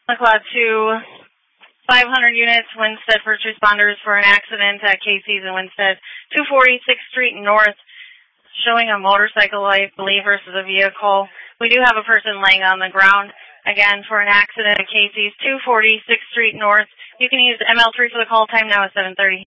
Cloud 2, 500 units, Winstead first responders for an accident at Casey's in Winstead, 246th Street North, showing a motorcycle, I believe, versus a vehicle. We do have a person laying on the ground, again, for an accident at Casey's, 246th Street North. You can use ML3 for the call. Time now is 7:30.